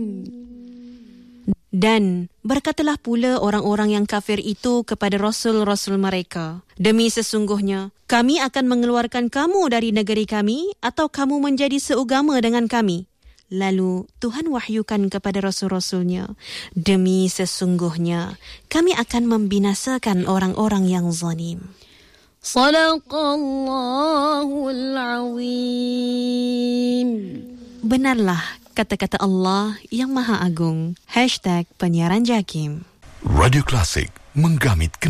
Dan berkatalah pula orang-orang yang kafir itu kepada rasul-rasul mereka, demi sesungguhnya kami akan mengeluarkan kamu dari negeri kami atau kamu menjadi seugama dengan kami. Lalu Tuhan wahyukan kepada rasul-rasulnya, demi sesungguhnya kami akan membinasakan orang-orang yang zalim. Sadaqallahul Azim. Benarlah kata-kata Allah yang Maha Agung. #Penyiaran Jakim. Radio Klasik menggamit